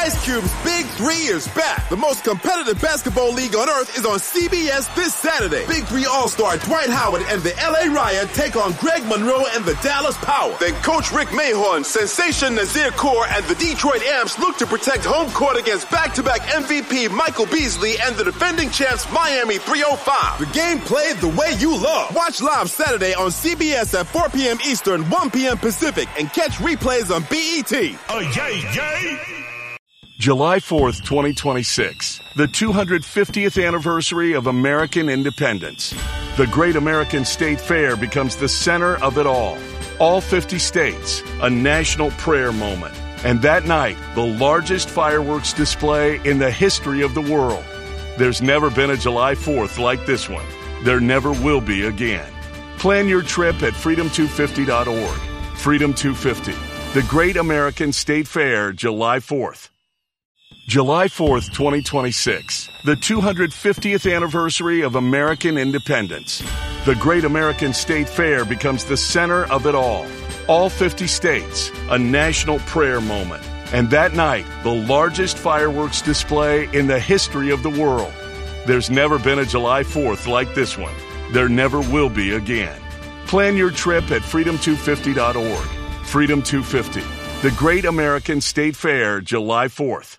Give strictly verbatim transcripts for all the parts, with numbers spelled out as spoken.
Ice Cube's Big Three is back. The most competitive basketball league on earth is on C B S this Saturday. Big Three All-Star Dwight Howard and the L A Riot take on Greg Monroe and the Dallas Power. Then Coach Rick Mahorn, Sensation Nazir Kaur, and the Detroit Amps look to protect home court against back-to-back M V P Michael Beasley and the defending champs Miami three oh five. The game played the way you love. Watch live Saturday on C B S at four p.m. Eastern, one p.m. Pacific, and catch replays on B E T. Oh, yay, yay! July fourth, twenty twenty-six, the two hundred fiftieth anniversary of American independence. The Great American State Fair becomes the center of it all. All fifty states, a national prayer moment. And that night, the largest fireworks display in the history of the world. There's never been a July fourth like this one. There never will be again. Plan your trip at freedom two fifty dot org. Freedom two fifty, the Great American State Fair, July fourth. July fourth, twenty twenty-six, the two hundred fiftieth anniversary of American independence. The Great American State Fair becomes the center of it all. All fifty states, a national prayer moment. And that night, the largest fireworks display in the history of the world. There's never been a July fourth like this one. There never will be again. Plan your trip at freedom two fifty dot org. Freedom two fifty, the Great American State Fair, July fourth.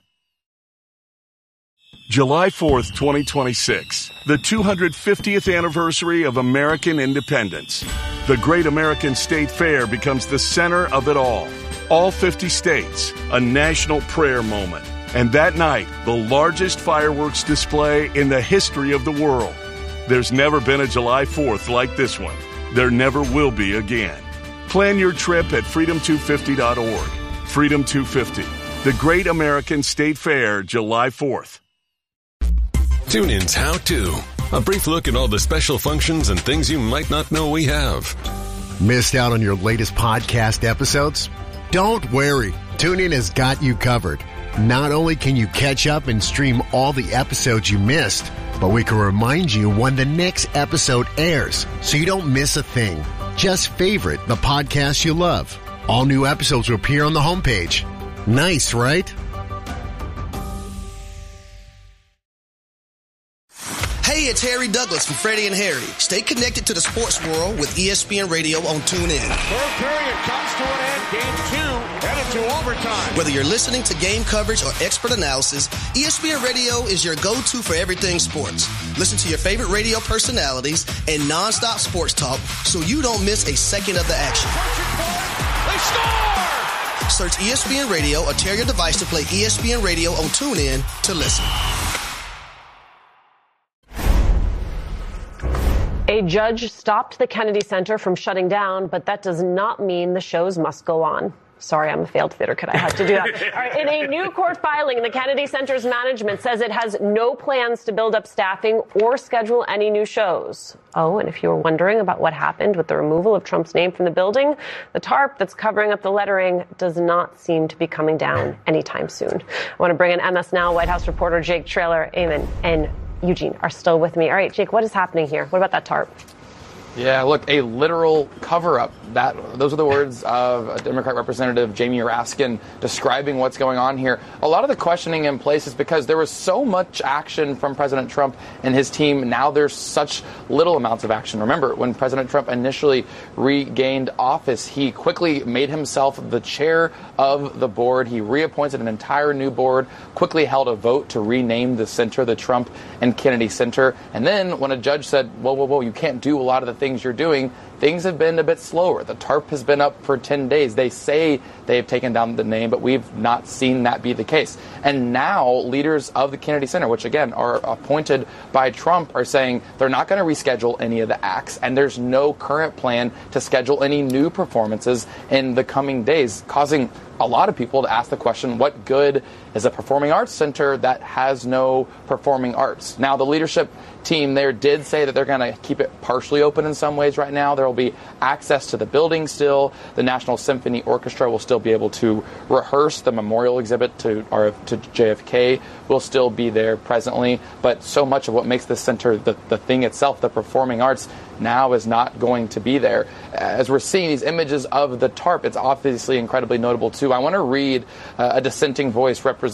July fourth, twenty twenty-six, the two hundred fiftieth anniversary of American independence. The Great American State Fair becomes the center of it all. All fifty states, a national prayer moment. And that night, the largest fireworks display in the history of the world. There's never been a July fourth like this one. There never will be again. Plan your trip at freedom two fifty dot org. Freedom two fifty, the Great American State Fair, July fourth. TuneIn's How To. A brief look at all the special functions and things you might not know we have. Missed out on your latest podcast episodes? Don't worry. TuneIn has got you covered. Not only can you catch up and stream all the episodes you missed, but we can remind you when the next episode airs so you don't miss a thing. Just favorite the podcast you love. All new episodes will appear on the homepage. Nice, right? Hey, it's Harry Douglas from Freddie and Harry. Stay connected to the sports world with E S P N Radio on TuneIn. Third period comes to an end. Game two headed to overtime. Whether you're listening to game coverage or expert analysis, E S P N Radio is your go-to for everything sports. Listen to your favorite radio personalities and nonstop sports talk so you don't miss a second of the action. They score! Search E S P N Radio or tear your device to play E S P N Radio on TuneIn to listen. A judge stopped the Kennedy Center from shutting down, but that does not mean the shows must go on. Sorry, I'm a failed theater kid. I have to do that. All right, in a new court filing, the Kennedy Center's management says it has no plans to build up staffing or schedule any new shows. Oh, and if you were wondering about what happened with the removal of Trump's name from the building, the tarp that's covering up the lettering does not seem to be coming down anytime soon. I want to bring in M S Now White House reporter Jake Traylor, Eamon, and Eugene are still with me. All right, Jake, what is happening here? What about that tarp? Yeah, look, a literal cover-up. That those are the words of Democrat Representative Jamie Raskin describing what's going on here. A lot of the questioning in place is because there was so much action from President Trump and his team. Now there's such little amounts of action. Remember, when President Trump initially regained office, he quickly made himself the chair of the board. He reappointed an entire new board, quickly held a vote to rename the center the Trump and Kennedy Center. And then when a judge said, whoa, whoa, whoa, you can't do a lot of the things you're doing, things have been a bit slower. The tarp has been up for ten days. They say they've taken down the name, but we've not seen that be the case. And now leaders of the Kennedy Center, which again are appointed by Trump, are saying they're not going to reschedule any of the acts, and there's no current plan to schedule any new performances in the coming days, causing a lot of people to ask the question, what good is a performing arts center that has no performing arts? Now, the leadership team there did say that they're going to keep it partially open in some ways right now. There will be access to the building still. The National Symphony Orchestra will still be able to rehearse. The memorial exhibit to, or to J F K will still be there presently. But so much of what makes the center, the, the thing itself, the performing arts, now is not going to be there. As we're seeing these images of the tarp, it's obviously incredibly notable, too. I want to read uh, a dissenting voice representing